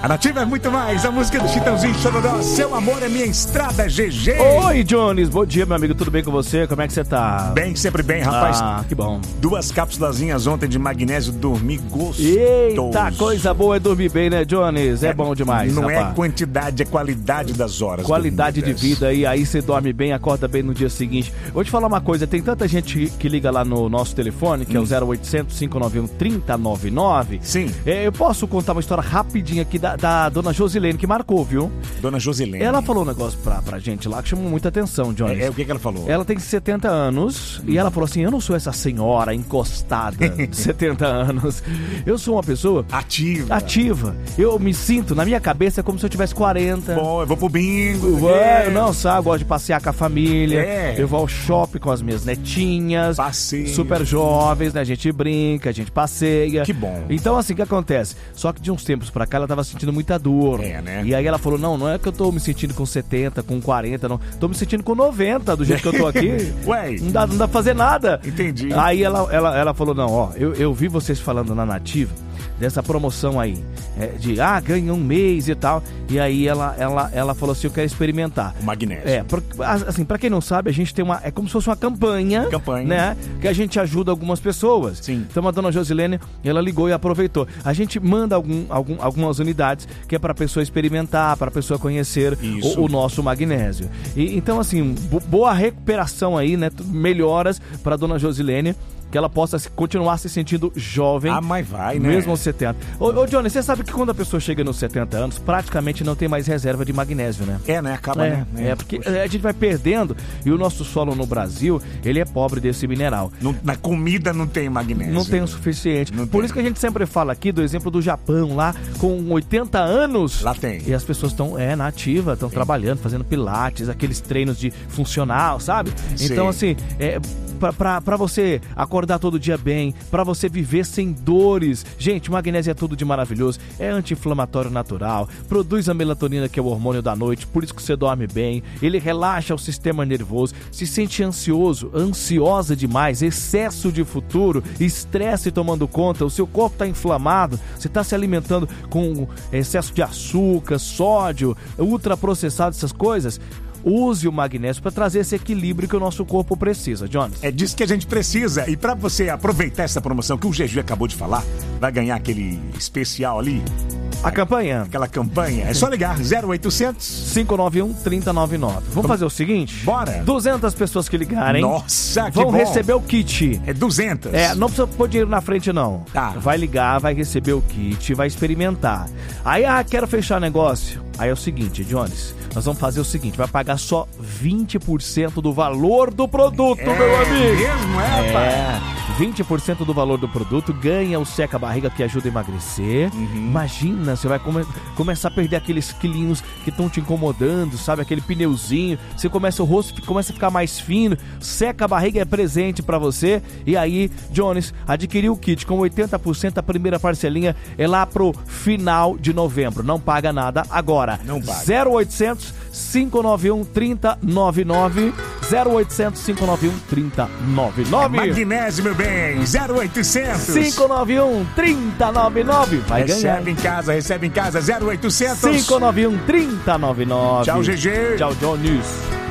A Nativa é muito mais, a música do Chitãozinho Chororó, Seu Amor é Minha Estrada, GG. Oi, Jones, bom dia, meu amigo, tudo bem com você? Como é que você tá? Bem, sempre bem, rapaz. Ah, que bom. 2 cápsulazinhas ontem de magnésio, dormi gostoso. Eita, coisa boa é dormir bem, né, Jones? É bom demais, Não rapaz. é quantidade, é qualidade das horas. Qualidade de dormidas. vida, e aí você dorme bem, acorda bem no dia seguinte. Vou te falar uma coisa, tem tanta gente que liga lá no nosso telefone, que é o 0800 591 3099. Sim. Eu posso contar uma história rapidinha aqui da dona Josilene, que marcou, viu? Dona Josilene. Ela falou um negócio pra gente lá que chamou muita atenção, Jones. O que ela falou? Ela tem 70 anos e ela falou assim, eu não sou essa senhora encostada de 70 anos. Eu sou uma pessoa ativa. Eu me sinto, na minha cabeça, como se eu tivesse 40. Bom, eu vou pro bingo. Eu não, sabe, eu gosto de passear com a família. Eu vou ao shopping com as minhas netinhas. Passeio. Super jovens, né? A gente brinca, a gente passeia. Que bom. Então, assim, o que acontece? Só que de uns tempos pra cá ela tava sentindo muita dor. Né? E aí ela falou, não é que eu tô me sentindo com 70, com 40, não. Tô me sentindo com 90 do jeito que eu tô aqui. Ué. Não dá pra fazer nada. Entendi. Aí ela falou, não, ó, eu vi vocês falando na Nativa dessa promoção aí, de ganha um mês e tal, e aí ela falou assim, eu quero experimentar. O magnésio. Assim, pra quem não sabe, a gente tem é como se fosse uma campanha, né, que a gente ajuda algumas pessoas. Sim. Então a dona Josilene, ela ligou e aproveitou. A gente manda algumas unidades que é pra pessoa experimentar, pra pessoa conhecer o nosso magnésio. E, então, assim, boa recuperação aí, né, melhoras pra dona Josilene, que ela possa continuar se sentindo jovem. Mas vai, né? Mesmo aos 70. Ô, Johnny, você sabe que quando a pessoa chega nos 70 anos, praticamente não tem mais reserva de magnésio, né? Né? Acaba, né? Porque a gente vai perdendo e o nosso solo no Brasil, ele é pobre desse mineral. Na comida não tem magnésio. Não tem o suficiente. Por isso que a gente sempre fala aqui do exemplo do Japão, lá com 80 anos. Lá tem. E as pessoas estão na ativa, estão trabalhando, fazendo pilates, aqueles treinos de funcional, sabe? Sim. Então, assim, pra você acordar todo dia bem, pra você viver sem dores. Gente, o magnésio é tudo de maravilhoso. É anti-inflamatório natural, produz a melatonina, que é o hormônio da noite, por isso que você dorme bem. Ele relaxa o sistema nervoso, se sente ansiosa demais, excesso de futuro, estresse tomando conta, o seu corpo está inflamado, você está se alimentando com excesso de açúcar, sódio, ultraprocessado, essas coisas. Use o magnésio para trazer esse equilíbrio que o nosso corpo precisa, Jones. É disso que a gente precisa. E para você aproveitar essa promoção que o GG acabou de falar, vai ganhar aquele especial ali. A campanha? Aquela campanha. É só ligar 0800 591 3099. Vamos fazer o seguinte? Bora. 200 pessoas que ligarem. Nossa, que vão bom. receber o kit. É 200. Não precisa pôr dinheiro na frente, não. Tá. Vai ligar, vai receber o kit, vai experimentar. Aí, quero fechar negócio. Aí é o seguinte, Jones, nós vamos fazer o seguinte, vai pagar só 20% do valor do produto, meu amigo. Mesmo, pai? 20% do valor do produto, ganha o seca-barriga que ajuda a emagrecer. Imagina, você vai começar a perder aqueles quilinhos que estão te incomodando, sabe? Aquele pneuzinho, o rosto começa a ficar mais fino, seca-barriga é presente pra você. E aí, Jones, adquiriu o kit com 80%, a primeira parcelinha é lá pro final de novembro, não paga nada agora. Não paga. 0800 591 3099 0800 591 3099. Magnésio, meu bem. 0800 591 3099. Vai ganhar. Recebe em casa. 0800 591 3099. Tchau, GG. Tchau, Jones.